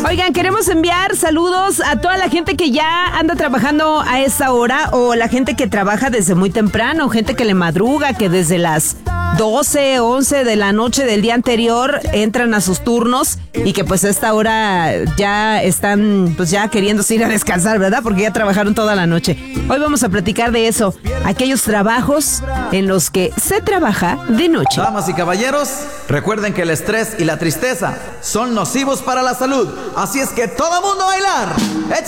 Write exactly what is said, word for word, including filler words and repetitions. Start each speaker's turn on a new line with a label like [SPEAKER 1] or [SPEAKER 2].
[SPEAKER 1] Oigan, queremos enviar saludos a toda la gente que ya anda trabajando a esa hora o la gente que trabaja desde muy temprano, gente que le madruga, que desde las doce, once de la noche del día anterior entran a sus turnos y que pues a esta hora ya están pues ya queriéndose ir a descansar, ¿verdad? Porque ya trabajaron toda la noche. Hoy vamos a platicar de eso, aquellos trabajos en los que se trabaja de noche.
[SPEAKER 2] Damas y caballeros, recuerden que el estrés y la tristeza son nocivos para la salud, así es que todo mundo a bailar. ¡Échale!